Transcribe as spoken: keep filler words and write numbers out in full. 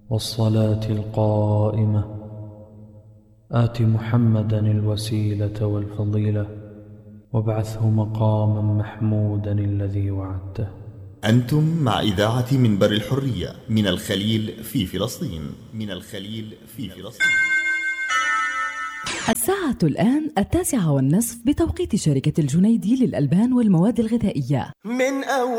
والصلاة القائمة آت محمدا الوسيلة والفضيلة وابعثه مقاما محمودا الذي وعدته. أنتم مع إذاعة منبر الحرية من الخليل في فلسطين من الخليل في فلسطين. الساعة الآن التاسعة والنصف بتوقيت شركة الجنيدي للألبان والمواد الغذائية. من أول